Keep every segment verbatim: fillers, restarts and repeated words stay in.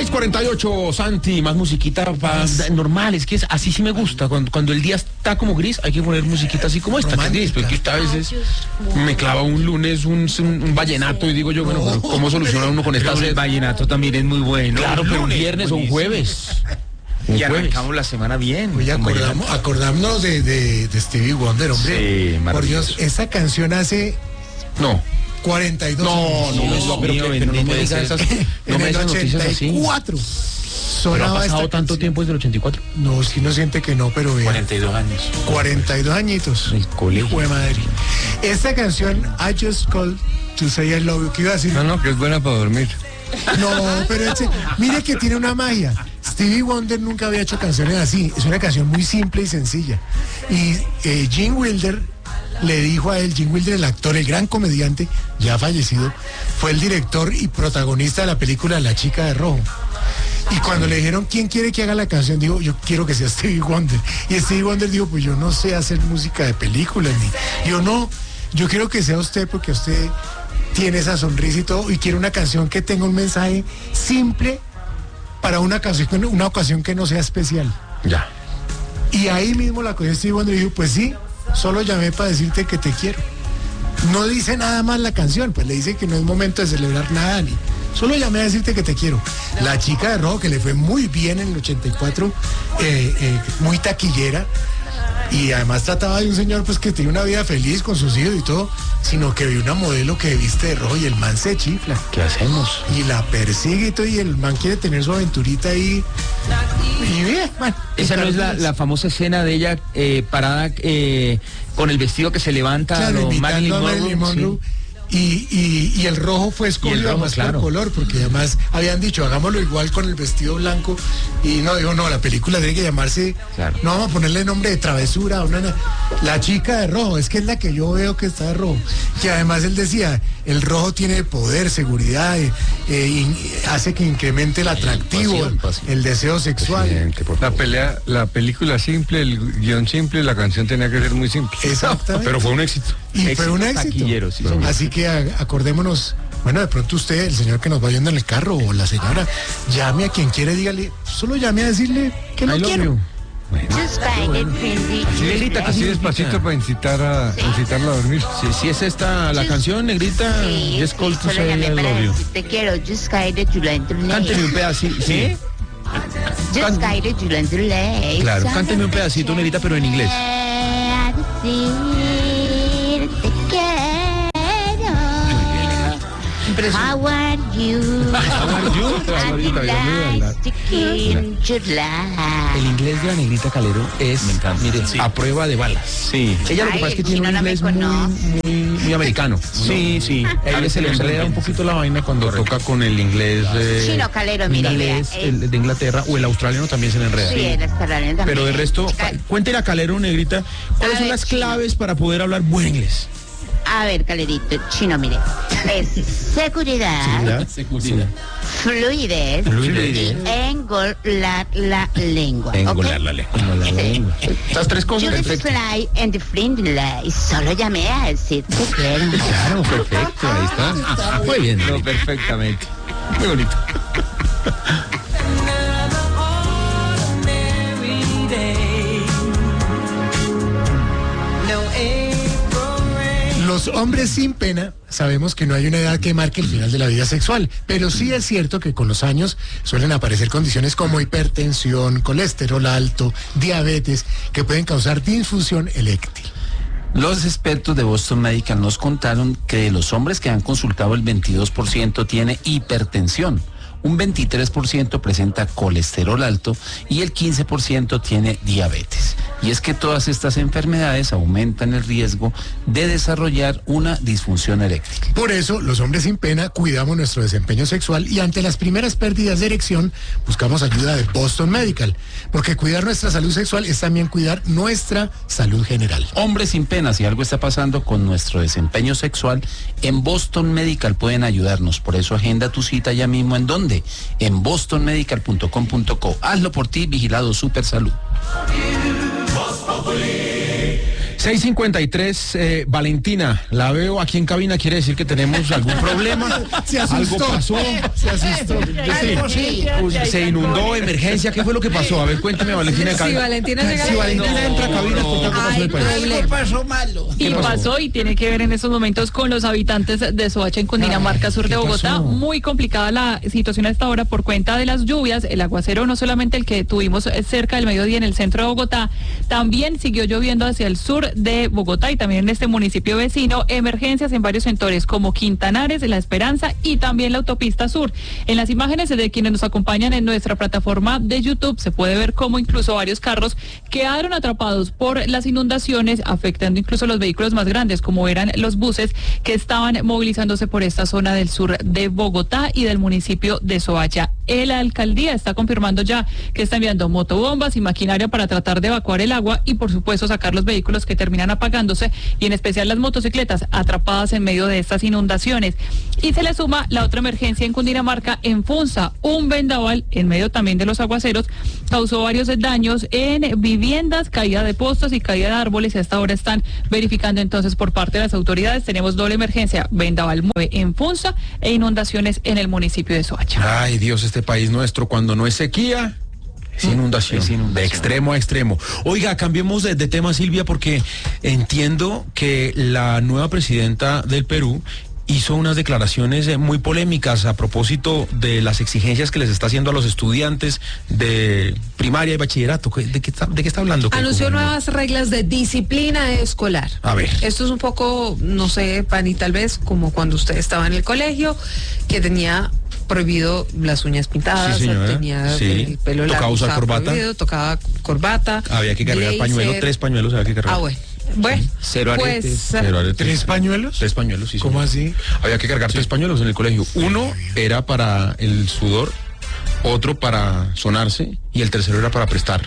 seis cuarenta y ocho, Santi, más musiquita pa, normal, es que es, así sí me gusta, cuando, cuando el día está como gris, hay que poner musiquita así como esta, que es gris, porque esta a veces me clava un lunes un, un, un vallenato y digo yo, bueno, pero ¿cómo soluciona uno con esta Pero sed? el vallenato también es muy bueno. Claro, pero un viernes o un jueves. Un Y jueves. arrancamos la semana bien. Oye, con acordamos, acordamos de, de, de Stevie Wonder, hombre. Sí, Por maravilloso. Dios, esa canción hace No, cuarenta y dos no, años. no, me- Dios no, pero, mío, que- pero bendito no me puede digas ser. esas, no En me el digas noticias así. ochenta y cuatro Pero ha sonaba pasado esta tanto canción. tiempo desde el ochenta y cuatro. No, si no siente que no, pero vea. cuarenta y dos años. cuarenta y dos añitos. El colegio. Hijo de madre. Esta canción, I Just Called to Say I Love You, ¿qué iba a decir? No, no, que es buena para dormir. No, pero este, mire que tiene una magia. Stevie Wonder nunca había hecho canciones así. Es una canción muy simple y sencilla. Y eh, Gene Wilder le dijo a él, Gene Wilder, el actor, el gran comediante, ya fallecido, fue el director y protagonista de la película La Chica de Rojo. Y cuando le dijeron, ¿quién quiere que haga la canción? Dijo, yo quiero que sea Stevie Wonder. Y Stevie Wonder dijo, pues yo no sé hacer música de películas. Ni. Yo no, yo quiero que sea usted porque usted tiene esa sonrisa y todo. Y quiero una canción que tenga un mensaje simple para una, canción, una ocasión que no sea especial. Ya. Y ahí mismo la cogió Stevie Wonder y dijo, pues sí, solo llamé para decirte que te quiero. No dice nada más la canción, pues le dice que no es momento de celebrar nada, ni solo llamé a decirte que te quiero. La Chica de Rojo, que le fue muy bien en el ochenta y cuatro, eh, eh, muy taquillera, y además trataba de un señor pues que tenía una vida feliz con sus hijos y todo, sino que vio una modelo que viste de rojo y el man se chifla. ¿Qué hacemos? Y la persigue y todo, y el man quiere tener su aventurita ahí. Y bien, bueno. Esa no es la, la famosa escena de ella eh, parada eh, con el vestido que se levanta, Claro, lo Marilyn imitando a Marilyn Monroe, Monroe. sí. Y, y, y el rojo fue escogido rojo, además claro. por color, porque además habían dicho, hagámoslo igual con el vestido blanco. Y no, digo, no, la película tiene que llamarse, Claro. no vamos a ponerle nombre de travesura, una, la chica de rojo, es que es la que yo veo que está de rojo. Que además él decía, el rojo tiene poder, seguridad, eh, eh, in- hace que incremente el atractivo, pasión, pasión. el deseo sexual. Presidente, por La favor. pelea, la película simple, el guión simple, la canción tenía que ser muy simple. Exactamente. Pero fue un éxito. Y fue Éxito un éxito. taquillero, sí, señor. Así que a- acordémonos, bueno, de pronto usted, el señor que nos va yendo en el carro o la señora, llame a quien quiere, dígale, solo llame a decirle que lo I love quiero. you. Just kind of friendly. Negrita, Así despacito para incitar a, incitarla a dormir. Sí, sí es esta la canción, Negrita. Sí, Just Call to solo Say llamé I para Love You. decir te quiero. Just kind of Julian Cánteme un pedacito. Sí. Just kind of Julian Claro, cánteme un pedacito, Negrita, pero en inglés. Te quiero. How are you? How are you? And you like to keep your El life. inglés de la Negrita Calero es, Me encanta. mire, Sí. a prueba de balas. Sí. Ella lo que Ay, pasa es que el tiene un chino no me inglés muy, conoce. muy, muy americano. Sí, sí. A ella se le enreda un poquito la vaina cuando toca con el inglés eh, Chino Calero, mire, inglés, vea, el de Inglaterra, o el australiano también se le enreda. Sí, el australiano también. Pero de resto, Ca- cuéntele a Calero, Negrita, ¿cuáles A son ver, las chino. claves para poder hablar buen inglés? A ver, Calerito, chino, mire. Es seguridad, Seguridad. fluidez, Fluidez. y engolar la lengua. Engolar ¿ok? la lengua. Sí. Estas tres cosas, Just perfecto. fly and the friendly. Solo llamé a decir te quiero. Claro, perfecto, ahí está. Muy bien, No, Negrita. perfectamente. Muy bonito. Los hombres sin pena sabemos que no hay una edad que marque el final de la vida sexual, pero sí es cierto que con los años suelen aparecer condiciones como hipertensión, colesterol alto, diabetes, que pueden causar disfunción eréctil. Los expertos de Boston Medical nos contaron que de los hombres que han consultado el veintidós por ciento tiene hipertensión, un veintitrés por ciento presenta colesterol alto y el quince por ciento tiene diabetes. Y es que todas estas enfermedades aumentan el riesgo de desarrollar una disfunción eréctil. Por eso, los hombres sin pena cuidamos nuestro desempeño sexual y ante las primeras pérdidas de erección buscamos ayuda de Boston Medical, porque cuidar nuestra salud sexual es también cuidar nuestra salud general. Hombres sin pena, si algo está pasando con nuestro desempeño sexual, en Boston Medical pueden ayudarnos. Por eso agenda tu cita ya mismo. ¿En dónde? En boston medical punto com punto co. Hazlo por ti, vigilado Super Salud. seis cincuenta y tres, eh, Valentina, la veo aquí en cabina, quiere decir que tenemos algún problema. Se asustó. Algo pasó. Se asustó. Sí. Pues, se inundó, emergencia, ¿qué fue lo que pasó? A ver, cuéntame, Valentina. Si Valentina llega si Valentina no, entra a cabina, ¿por qué algo pasó en el país? Algo pasó malo. Y pasó? pasó y tiene que ver en estos momentos con los habitantes de Soacha en Cundinamarca, sur de Bogotá. pasó? Muy complicada la situación a esta hora por cuenta de las lluvias. El aguacero, no solamente el que tuvimos cerca del mediodía en el centro de Bogotá, también siguió lloviendo hacia el sur de Bogotá y también en este municipio vecino. Emergencias en varios sectores como Quintanares, La Esperanza y también la autopista sur. En las imágenes de quienes nos acompañan en nuestra plataforma de YouTube se puede ver cómo incluso varios carros quedaron atrapados por las inundaciones, afectando incluso los vehículos más grandes, como eran los buses que estaban movilizándose por esta zona del sur de Bogotá y del municipio de Soacha. La alcaldía está confirmando ya que está enviando motobombas y maquinaria para tratar de evacuar el agua y por supuesto sacar los vehículos que terminan apagándose y en especial las motocicletas atrapadas en medio de estas inundaciones. Y se le suma la otra emergencia en Cundinamarca, en Funza. Un vendaval en medio también de los aguaceros causó varios daños en viviendas, caída de postes y caída de árboles y hasta ahora están verificando entonces por parte de las autoridades. Tenemos doble emergencia, vendaval mueve en Funza e inundaciones en el municipio de Soacha. Ay, Dios, este país nuestro, cuando no es sequía, es inundación, Es inundación. de extremo a extremo. Oiga, cambiemos de, de tema, Silvia, porque entiendo que la nueva presidenta del Perú hizo unas declaraciones eh, muy polémicas a propósito de las exigencias que les está haciendo a los estudiantes de primaria y bachillerato. ¿De qué está, de qué está hablando? Anunció nuevas reglas de disciplina escolar. A ver. Esto es un poco, no sé, Pani, tal vez como cuando usted estaba en el colegio, que tenía prohibido las uñas pintadas, Sí, señora. tenía Sí. el pelo Tocaba largo, usar estaba corbata. prohibido, tocaba corbata. Había que cargar blazer. pañuelo, tres pañuelos había que cargar. Ah, bueno. Bueno, Cero aretes, pues, Cero aretes. ¿Tres pañuelos? Tres pañuelos, sí. ¿Cómo señor. así? Había que cargar tres pañuelos en el colegio. Uno era para el sudor, otro para sonarse y el tercero era para prestar.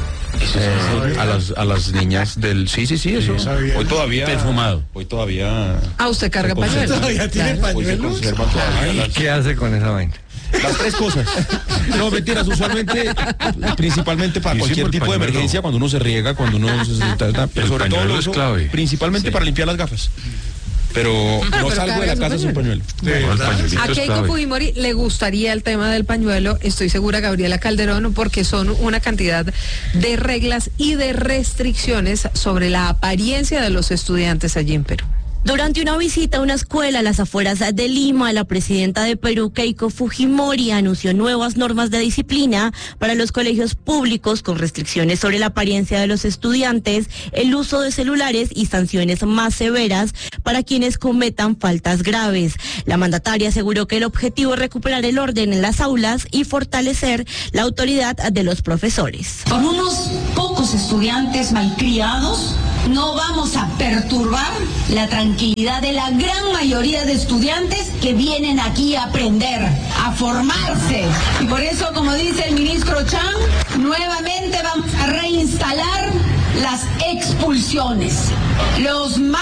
Eh, a las a las niñas del sí sí sí eso sabía. hoy todavía Perfumado. hoy todavía ah, usted carga se conserva. pañuelos. ¿Todavía tiene Claro. hoy se pañuelos? conservan todavía las, ¿Qué hace con esa vaina? las tres cosas. No, mentiras, usualmente principalmente para Sí, sí, cualquier por tipo de pañuelo. emergencia, cuando uno se riega, cuando uno se, se- ta- ta- pero El sobre todo pañuelo lo es uso clave. principalmente Sí. para limpiar las gafas. Pero no pero salgo de la carga su casa sin pañuelo. El pañuelito A es Keiko clave. Fujimori le gustaría el tema del pañuelo, estoy segura, Gabriela Calderón, porque son una cantidad de reglas y de restricciones sobre la apariencia de los estudiantes allí en Perú. Durante una visita a una escuela a las afueras de Lima, la presidenta de Perú, Keiko Fujimori, anunció nuevas normas de disciplina para los colegios públicos con restricciones sobre la apariencia de los estudiantes, el uso de celulares y sanciones más severas para quienes cometan faltas graves. La mandataria aseguró que el objetivo es recuperar el orden en las aulas y fortalecer la autoridad de los profesores. Con unos pocos estudiantes malcriados no vamos a perturbar la tranquilidad de la gran mayoría de estudiantes que vienen aquí a aprender, a formarse. Y por eso, como dice el ministro Chang, nuevamente vamos a reinstalar las expulsiones. Los más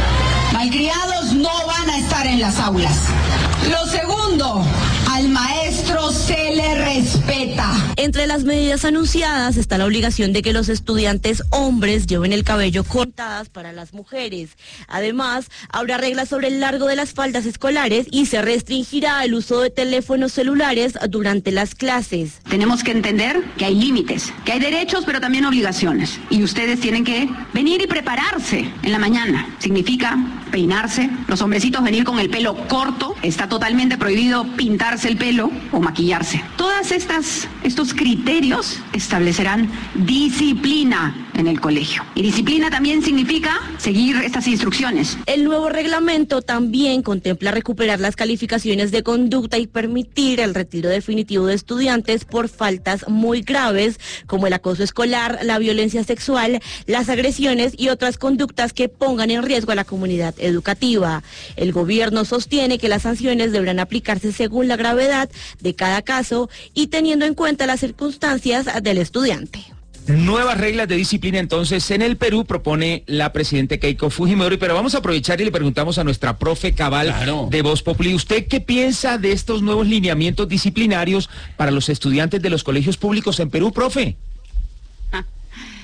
malcriados no van a estar en las aulas. Lo segundo, al maestro se le respeta. Entre las medidas anunciadas está la obligación de que los estudiantes hombres lleven el cabello cortadas para las mujeres. Además, habrá reglas sobre el largo de las faldas escolares y se restringirá el uso de teléfonos celulares durante las clases. Tenemos que entender que hay límites, que hay derechos pero también obligaciones. Y ustedes tienen que venir y prepararse en la mañana. Significa peinarse, los hombrecitos venir con el pelo corto, está totalmente prohibido pintarse el pelo o maquillarse. Todas estas estos criterios establecerán disciplina en el colegio. Y disciplina también significa seguir estas instrucciones. El nuevo reglamento también contempla recuperar las calificaciones de conducta y permitir el retiro definitivo de estudiantes por faltas muy graves como el acoso escolar, la violencia sexual, las agresiones y otras conductas que pongan en riesgo a la comunidad educativa. El gobierno sostiene que las sanciones deberán aplicarse según la gravedad de cada caso y teniendo en cuenta las circunstancias del estudiante. Nuevas reglas de disciplina entonces en el Perú propone la presidenta Keiko Fujimori, pero vamos a aprovechar y le preguntamos a nuestra profe Cabal Claro. de Voz Populi, ¿usted qué piensa de estos nuevos lineamientos disciplinarios para los estudiantes de los colegios públicos en Perú, profe?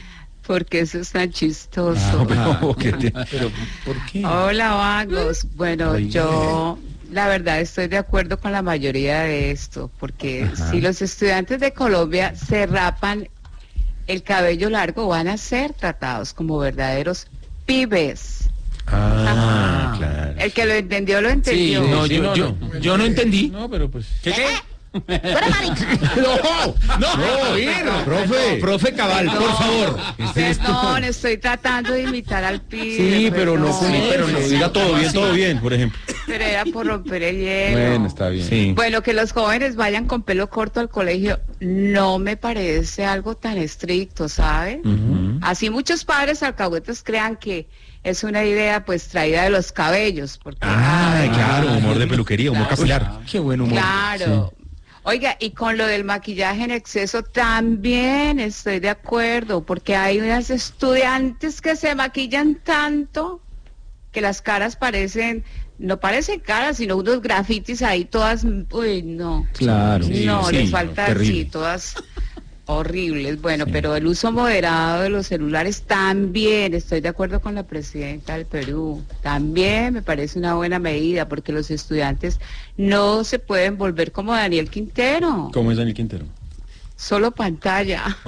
Porque eso es tan chistoso. Ah, pero, ¿qué te- pero, ¿por qué? Hola, vagos. Bueno, Oye. yo la verdad estoy de acuerdo con la mayoría de esto, porque Ajá. si los estudiantes de Colombia se rapan el cabello largo, van a ser tratados como verdaderos pibes. Ah, claro. El que lo entendió, lo entendió. Sí, no, yo, yo, yo no entendí. No, pero pues. ¿Qué? ¡Tú eres marica! No, no, no, profe, profe Cabal, por favor. Perdón, estoy tratando de imitar al pibe. Sí, pero no, perdón. pero no, diga todo bien, todo bien, por ejemplo. Pero era por romper el hielo. Bueno, está bien. Sí. Bueno, que los jóvenes vayan con pelo corto al colegio no me parece algo tan estricto, ¿sabe? Ujú. Así muchos padres alcahuetes crean que es una idea pues traída de los cabellos. Porque, Ah, ay, claro, humor de peluquería, humor Claro. capilar. Qué buen humor. Claro. Oiga, y con lo del maquillaje en exceso también estoy de acuerdo, porque hay unas estudiantes que se maquillan tanto que las caras parecen, no parecen caras, sino unos grafitis ahí todas, uy, no. Claro. No, sí, les falta, terrible. sí, todas horribles. Bueno, pero el uso moderado de los celulares también, estoy de acuerdo con la presidenta del Perú, también me parece una buena medida, porque los estudiantes no se pueden volver como Daniel Quintero, ¿Cómo es Daniel Quintero? solo pantalla.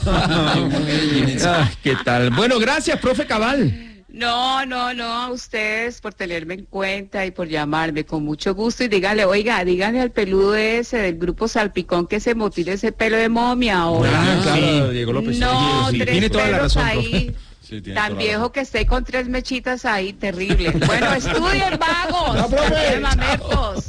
Ah, ¿qué tal? Bueno, gracias, profe Cabal. No, no, no, a ustedes por tenerme en cuenta y por llamarme, con mucho gusto. Y díganle, oiga, díganle al peludo ese del grupo Salpicón que se motile ese pelo de momia ahora. Ah, claro, Sí. Diego López. No, Sí, tres tiene toda la pelos razón, ahí, profe. Sí, tiene tan toda la viejo razón. que esté con tres mechitas ahí, terrible. Bueno, estudien, vagos. No, profe. Mamertos.